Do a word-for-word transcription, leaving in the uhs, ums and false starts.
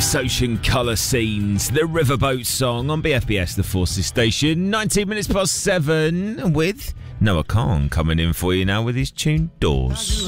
Deep's Ocean Colour Scenes, the Riverboat song on B F B S, the Forces Station. nineteen minutes past seven with Noah Khan coming in for you now with his tune Doors.